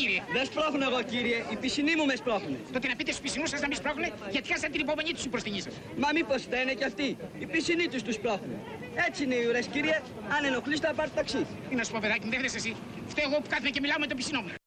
κύριε. Δεν σπρώχνω εγώ, κύριε. Οι πισινοί μου με σπρώχνουν. Τότε να πείτε στους πισινούς σας να με σπρώχνουν, γιατί χάσατε την υπομονή τους οι προστινοί σας. Μα μήπως φταίνε κι αυτοί. Οι πισινοί τους σπρώχνουν. Έτσι είναι οι ουρές, κύριε. Αν ενοχλείς θα πάρει ταξί. Τι να σου πω, παιδάκι μου, δεν θες εσύ. Φταίω εγώ που κάθομαι και μιλάω με τον πισινό μου.